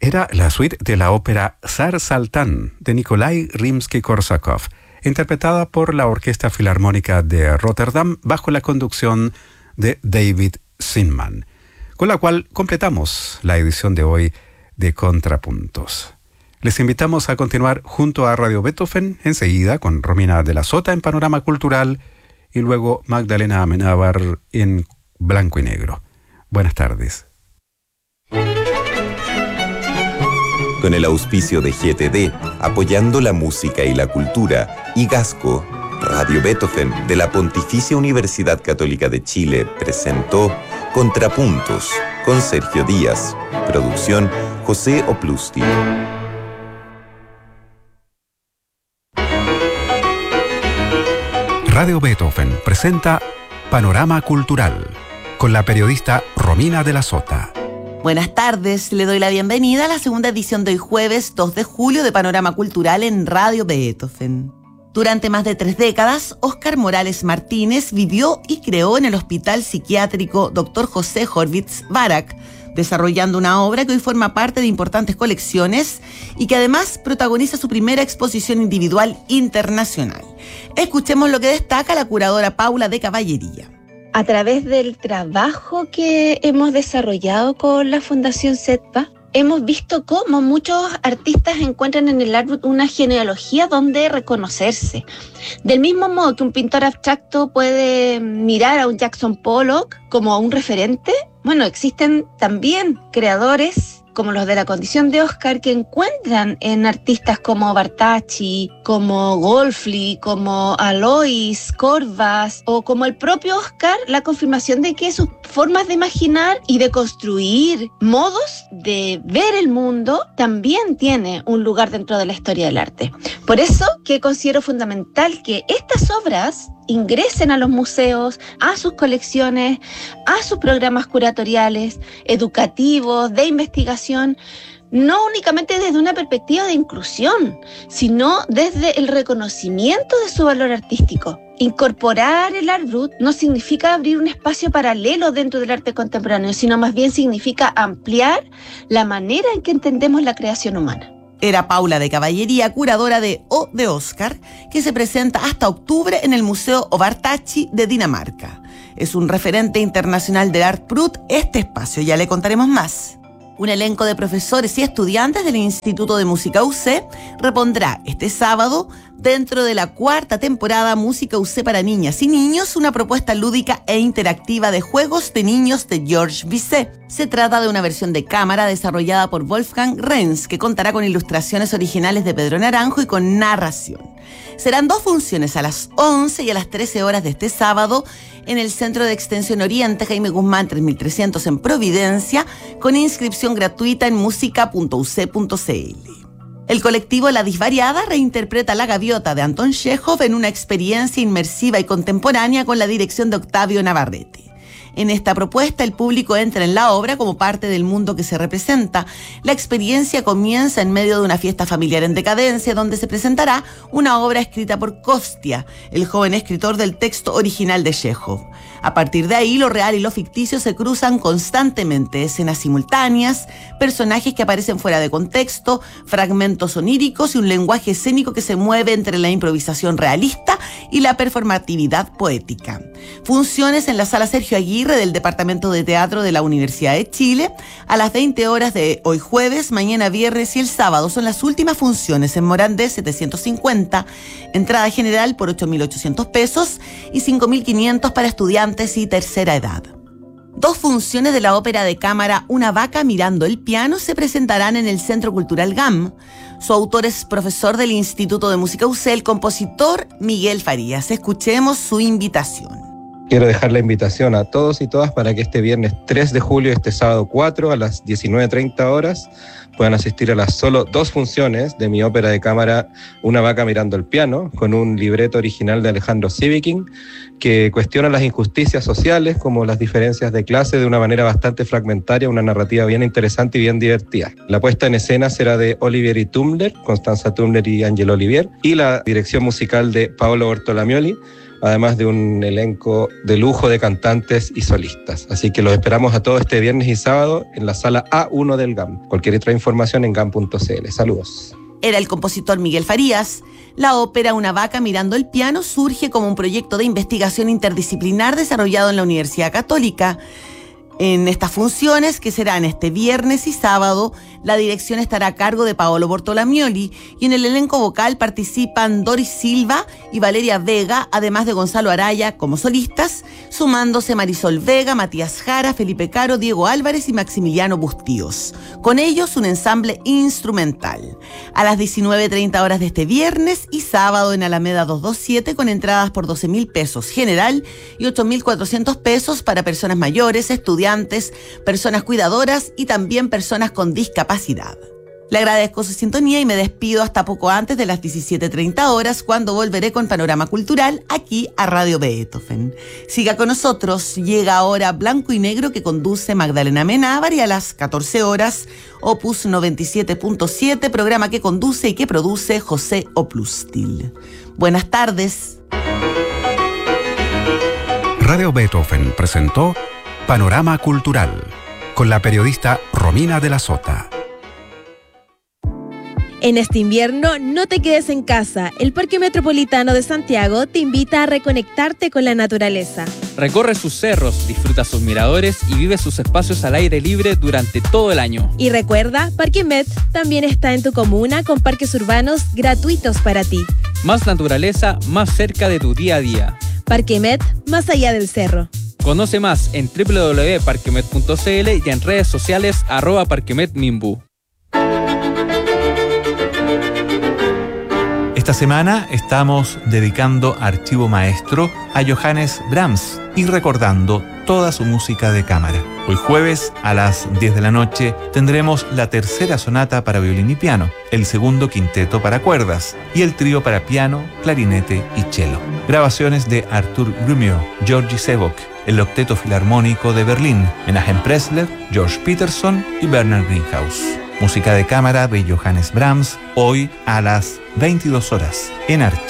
Era la suite de la ópera Zar Saltán de Nikolai Rimsky-Korsakov, interpretada por la Orquesta Filarmónica de Rotterdam bajo la conducción de David Zinman, con la cual completamos la edición de hoy de Contrapuntos. Les invitamos a continuar junto a Radio Beethoven enseguida con Romina de la Sota en Panorama Cultural y luego Magdalena Amenábar en Blanco y Negro. Buenas tardes. Con el auspicio de GTD, apoyando la música y la cultura, y Gasco, Radio Beethoven de la Pontificia Universidad Católica de Chile presentó Contrapuntos con Sergio Díaz. Producción José Oplusti. Radio Beethoven presenta Panorama Cultural con la periodista Romina de la Sota. Buenas tardes, le doy la bienvenida a la segunda edición de hoy jueves 2 de julio de Panorama Cultural en Radio Beethoven. Durante más de 3 décadas, Óscar Morales Martínez vivió y creó en el Hospital Psiquiátrico Dr. José Horvitz Barak, desarrollando una obra que hoy forma parte de importantes colecciones y que además protagoniza su primera exposición individual internacional. Escuchemos lo que destaca la curadora Paula de Caballería. A través del trabajo que hemos desarrollado con la Fundación SETPA, hemos visto cómo muchos artistas encuentran en el arte una genealogía donde reconocerse. Del mismo modo que un pintor abstracto puede mirar a un Jackson Pollock como a un referente, bueno, existen también creadores como los de la condición de Óscar, que encuentran en artistas como Bartacci, como Golfli, como Alois, Corvas o como el propio Óscar, la confirmación de que sus formas de imaginar y de construir modos de ver el mundo también tiene un lugar dentro de la historia del arte. Por eso que considero fundamental que estas obras ingresen a los museos, a sus colecciones, a sus programas curatoriales, educativos, de investigación, no únicamente desde una perspectiva de inclusión, sino desde el reconocimiento de su valor artístico. Incorporar el Art Brut no significa abrir un espacio paralelo dentro del arte contemporáneo, sino más bien significa ampliar la manera en que entendemos la creación humana. Era Paula de Caballería, curadora de O de Óscar, que se presenta hasta octubre en el Museo Obartacci de Dinamarca. Es un referente internacional del Art Brut este espacio, ya le contaremos más. Un elenco de profesores y estudiantes del Instituto de Música UC repondrá este sábado, dentro de la 4ª temporada Música UC para niñas y niños, una propuesta lúdica e interactiva de juegos de niños de Georges Bizet. Se trata de una versión de cámara desarrollada por Wolfgang Renz, que contará con ilustraciones originales de Pedro Naranjo y con narración. Serán 2 funciones, a las 11 y a las 13 horas de este sábado, en el Centro de Extensión Oriente, Jaime Guzmán 3300 en Providencia, con inscripción gratuita en música.uc.cl. El colectivo La Disvariada reinterpreta La Gaviota de Anton Chekhov en una experiencia inmersiva y contemporánea con la dirección de Octavio Navarrete. En esta propuesta, el público entra en la obra como parte del mundo que se representa. La experiencia comienza en medio de una fiesta familiar en decadencia, donde se presentará una obra escrita por Kostia, el joven escritor del texto original de Chekhov. A partir de ahí, lo real y lo ficticio se cruzan constantemente, escenas simultáneas, personajes que aparecen fuera de contexto, fragmentos oníricos y un lenguaje escénico que se mueve entre la improvisación realista y la performatividad poética. Funciones en la Sala Sergio Aguirre del Departamento de Teatro de la Universidad de Chile a las 20 horas de hoy jueves, mañana viernes y el sábado. Son las últimas funciones en Morandé 750, entrada general por 8.800 pesos y 5.500 para estudiantes y tercera edad. 2 funciones de la ópera de cámara Una vaca mirando el piano se presentarán en el Centro Cultural GAM. Su autor es profesor del Instituto de Música UC, el compositor Miguel Farías. Escuchemos su invitación. Quiero dejar la invitación a todos y todas para que este viernes 3 de julio, este sábado 4 a las 19:30 horas, puedan asistir a las solo 2 funciones de mi ópera de cámara Una vaca mirando el piano, con un libreto original de Alejandro Sivikin, que cuestiona las injusticias sociales como las diferencias de clase de una manera bastante fragmentaria, una narrativa bien interesante y bien divertida. La puesta en escena será de Olivieri Tumler, Constanza Tumler y Angelo Olivier, y la dirección musical de Paolo Bortolamioli, además de un elenco de lujo de cantantes y solistas. Así que los esperamos a todos este viernes y sábado en la sala A1 del GAM. Cualquier otra información en gam.cl. Saludos. Era el compositor Miguel Farías. La ópera Una vaca mirando el piano surge como un proyecto de investigación interdisciplinar desarrollado en la Universidad Católica. En estas funciones, que serán este viernes y sábado, la dirección estará a cargo de Paolo Bortolamioli y en el elenco vocal participan Doris Silva y Valeria Vega, además de Gonzalo Araya como solistas, sumándose Marisol Vega, Matías Jara, Felipe Caro, Diego Álvarez y Maximiliano Bustíos. Con ellos un ensamble instrumental. A las 19:30 horas de este viernes y sábado en Alameda 227 con entradas por 12.000 pesos general y 8.400 pesos para personas mayores, estudiantes, personas cuidadoras y también personas con discapacidad. Le agradezco su sintonía y me despido hasta poco antes de las 17:30 horas, cuando volveré con Panorama Cultural aquí a Radio Beethoven. Siga con nosotros. Llega ahora Blanco y Negro, que conduce Magdalena Menábar, y a las 14 horas Opus 97.7, programa que conduce y que produce José Oplustil. Buenas tardes. Radio Beethoven presentó Panorama Cultural con la periodista Romina de la Sota. En este invierno, no te quedes en casa. El Parque Metropolitano de Santiago te invita a reconectarte con la naturaleza. Recorre sus cerros, disfruta sus miradores y vive sus espacios al aire libre durante todo el año. Y recuerda, Parque Met también está en tu comuna con parques urbanos gratuitos para ti. Más naturaleza, más cerca de tu día a día. Parque Met, más allá del cerro. Conoce más en www.parquemet.cl y en redes sociales @parquemetminbu. Esta semana estamos dedicando Archivo Maestro a Johannes Brahms y recordando toda su música de cámara. Hoy jueves a las 10 de la noche tendremos la tercera sonata para violín y piano, el segundo quinteto para cuerdas y el trío para piano, clarinete y cello. Grabaciones de Artur Grumio, Georgi Sebok, el Octeto Filarmónico de Berlín, Menachem Pressler, George Peterson y Bernard Greenhouse. Música de cámara de Johannes Brahms, hoy a las 22 horas en Archivo.